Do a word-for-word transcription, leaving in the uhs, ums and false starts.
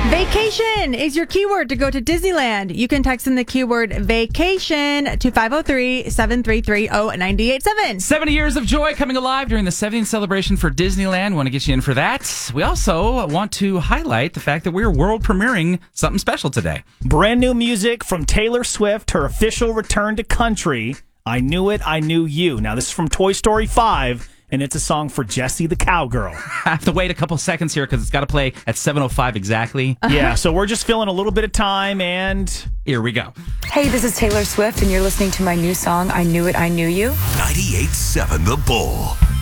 Vacation is your keyword to go to Disneyland. You can text in the keyword vacation to five oh three, seven three three, oh nine eight seven. seventy years of joy coming alive during the seventieth celebration for Disneyland. Want to get you in for that. We also want to highlight the fact that we're world premiering something special today. Brand new music from Taylor Swift, her official return to country. I Knew It, I Knew You. Now, this is from Toy Story five, and it's a song for Jessie the Cowgirl. I have to wait a couple seconds here because it's got to play at seven oh five exactly. Uh-huh. Yeah, so we're just filling a little bit of time, and here we go. Hey, this is Taylor Swift, and you're listening to my new song, I Knew It, I Knew You. ninety-eight point seven The Bull.